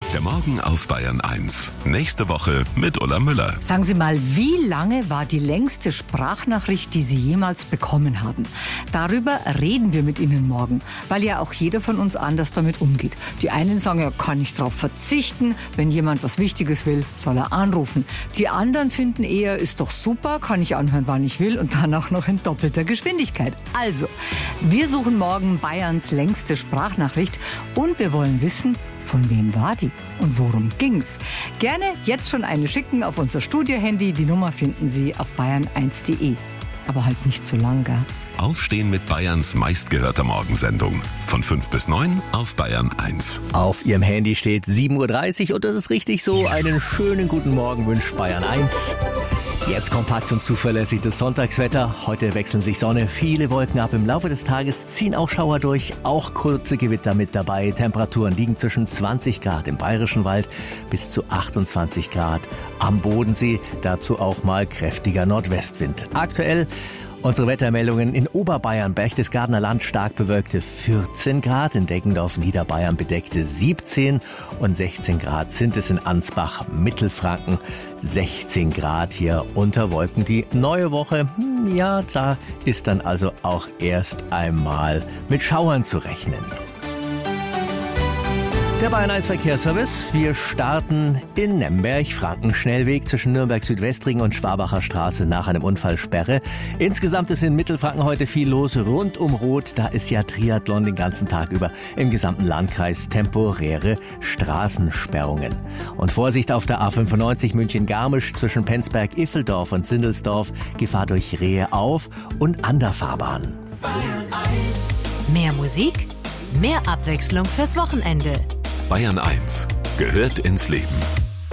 Der Morgen auf Bayern 1. Nächste Woche mit Ulla Müller. Sagen Sie mal, wie lange war die längste Sprachnachricht, die Sie jemals bekommen haben? Darüber reden wir mit Ihnen morgen, weil ja auch jeder von uns anders damit umgeht. Die einen sagen, er kann nicht darauf verzichten, wenn jemand was Wichtiges will, soll er anrufen. Die anderen finden eher, ist doch super, kann ich anhören, wann ich will und dann auch noch in doppelter Geschwindigkeit. Also, wir suchen morgen Bayerns längste Sprachnachricht und wir wollen wissen, von wem war die und worum ging's? Gerne jetzt schon eine schicken auf unser Studio-Handy. Die Nummer finden Sie auf bayern1.de. Aber halt nicht zu lang, gell? Aufstehen mit Bayerns meistgehörter Morgensendung. Von 5 bis 9 auf Bayern 1. Auf Ihrem Handy steht 7:30 Uhr und das ist richtig so. Einen schönen guten Morgen wünscht Bayern 1. Jetzt kompakt und zuverlässig das Sonntagswetter. Heute wechseln sich Sonne, viele Wolken ab. Im Laufe des Tages ziehen auch Schauer durch, auch kurze Gewitter mit dabei. Temperaturen liegen zwischen 20 Grad im Bayerischen Wald bis zu 28 Grad am Bodensee. Dazu auch mal kräftiger Nordwestwind. Aktuell unsere Wettermeldungen: in Oberbayern, Berchtesgadener Land stark bewölkte 14 Grad, in Deggendorf, Niederbayern bedeckte 17 und 16 Grad sind es in Ansbach, Mittelfranken, 16 Grad hier unter Wolken. Die neue Woche, ja, da ist dann also auch erst einmal mit Schauern zu rechnen. Der Bayern 1 Verkehrsservice. Wir starten in Nemberg, Frankenschnellweg zwischen Nürnberg-Südwestring und Schwabacher Straße nach einem Unfall Sperre. Insgesamt ist in Mittelfranken heute viel los rund um Roth. Da ist ja Triathlon den ganzen Tag über. Im gesamten Landkreis temporäre Straßensperrungen. Und Vorsicht auf der A95 München-Garmisch zwischen Penzberg-Iffeldorf und Sindelsdorf. Gefahr durch Rehe auf und an der Fahrbahn. Bayern 1. Mehr Musik, mehr Abwechslung fürs Wochenende. Bayern 1 gehört ins Leben.